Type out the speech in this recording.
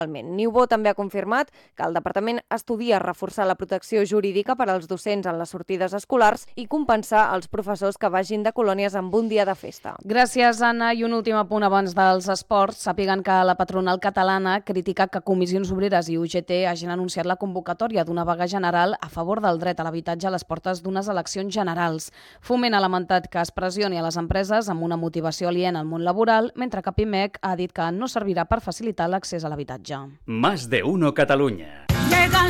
Niubó també ha confirmat que el departament estudia reforçar la protecció jurídica per als docents en les sortides escolars i compensar els professors que vagin de colònies amb un dia de festa. Gràcies, Anna. I un últim apunt abans dels esports. Sàpiguen que la patronal catalana critica que Comissions Obreres i UGT hagin anunciat la convocatòria d'una vaga general a favor del dret a l'habitatge a les portes d'unes eleccions generals. Foment ha lamentat que es pressioni a les empreses amb una motivació aliena al món laboral, mentre que Pimec ha dit que no servirà per facilitar l'accés a l'habitatge. Más de uno Catalunya.